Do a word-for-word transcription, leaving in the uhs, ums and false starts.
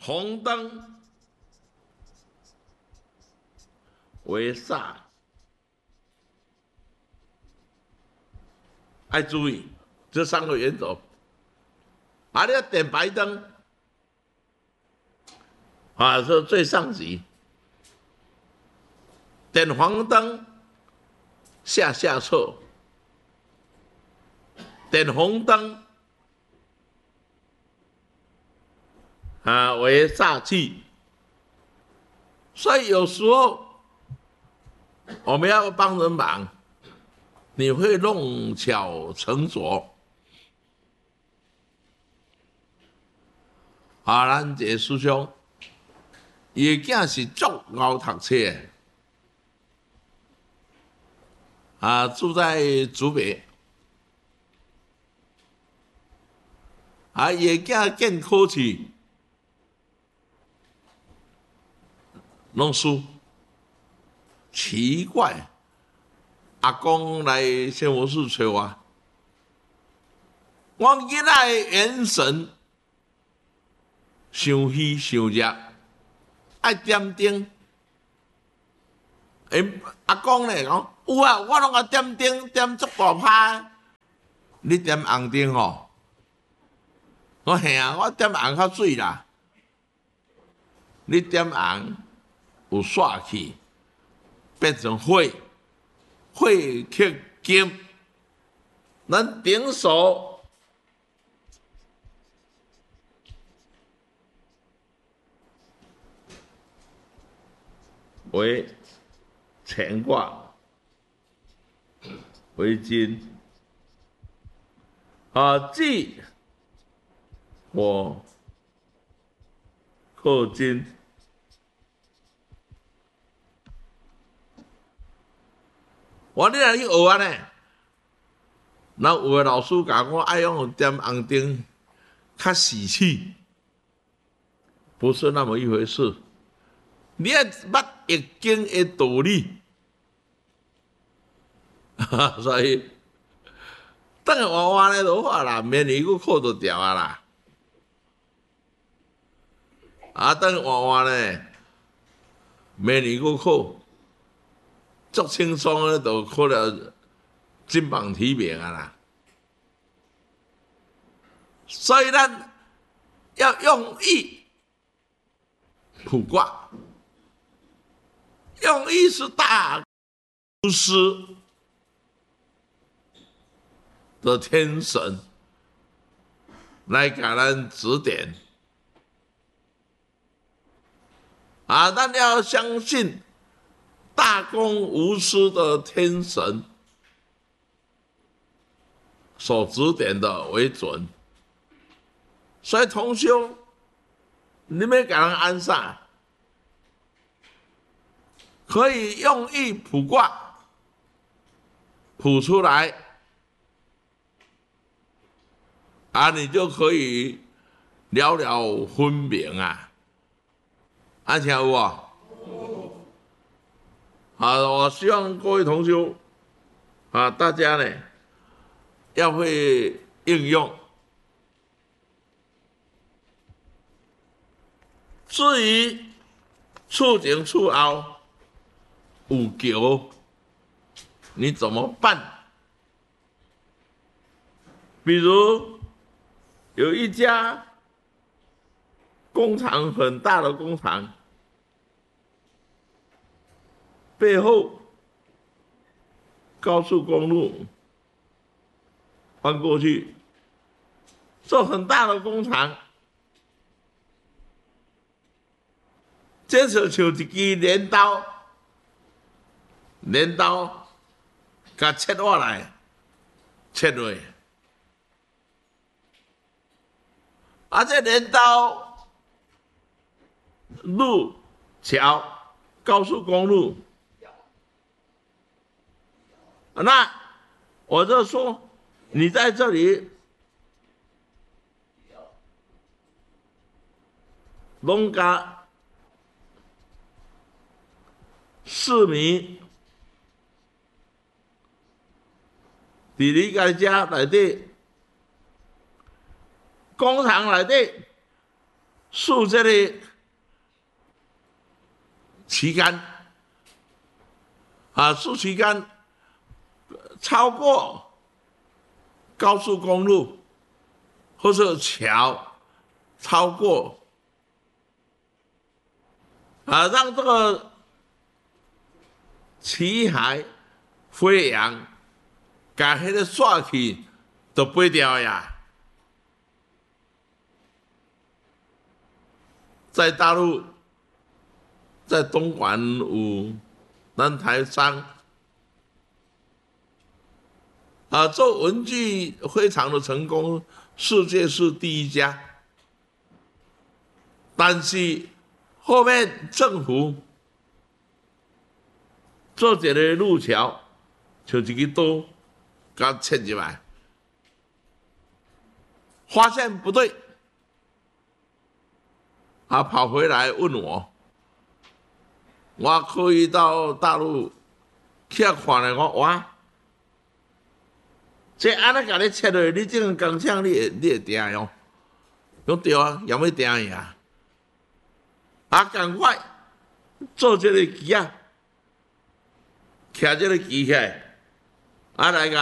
红灯为煞，要注意这三个原则。啊，你要点白灯，啊，是最上级；点黄灯，下下策；点红灯，啊，为煞气。所以有时候我们要帮人忙，你会弄巧成拙。啊，咱这个师兄，伊个囝是足敖读册的，啊，住在竹北，啊，伊个囝见考试，拢输。奇怪，阿公来仙佛寺找我，我囡仔的眼神伤虚伤热，爱点灯。诶，阿公咧讲有啊，我拢个点灯点足大拍。你点红灯吼？我嘿啊，我点红较水啦。你点红有煞气。变成火，火克金，咱顶手为乾卦，为金，啊，忌火克金。我你若去学啊呢，那有个老师讲我爱用点红灯，较喜气，不是那么一回事。你要捌易经的道理，所以等下娃娃咧就好啦，明年佫考就掉啊啦。啊，等下娃娃咧，明年佫考。足轻松的就考了金榜题名啊啦！所以咱要用意卜卦，用意是大巫师的天神来给咱指点啊！咱要相信。大公无私的天神所指点的为准，所以同修，你们给人安上，可以用意卜卦，卜出来，啊，你就可以了了分明啊，安听有无？啊，我希望各位同修啊，大家呢要会应用。至于触前触后有桥，你怎么办？比如有一家工厂，很大的工厂。背后高速公路翻过去，这很大的工厂，这就像一支镰刀，镰刀甲切下来，切落，啊，这镰刀路桥高速公路。那我就说，你在这里拢甲市民伫你家家内底工厂内底竖这个旗杆啊，竖旗杆超过高速公路或者桥，超过啊，让这个旗海飞扬，把迄个煞气都飞掉呀。在大陆，在东莞有咱台商啊，做文具非常的成功，世界是第一家。但是后面政府做一个路桥，就一个刀给它切入来，发现不对。他跑回来问我，我可以到大陆去看来，我哇，这安尼甲你切落，你这个工厂你会你会定用？讲对啊，也要定去啊。啊，赶快做这个机啊，徛这个机起来，啊来个。